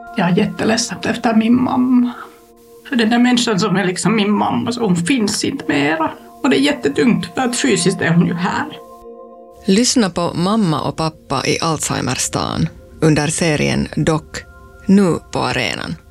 Jag är jätteledsen efter min mamma. För den där människan som är liksom min mamma, så hon finns inte mera. Och det är jättetungt för att fysiskt är hon ju här. Lyssna på Mamma och pappa i Alzheimerstan under serien Doc, nu på arenan.